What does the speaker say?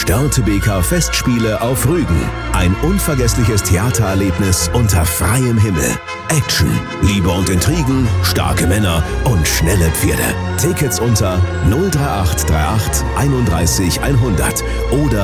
Störtebeker Festspiele auf Rügen. Ein unvergessliches Theatererlebnis unter freiem Himmel. Action, Liebe und Intrigen, starke Männer und schnelle Pferde. Tickets unter 03838 31 100 oder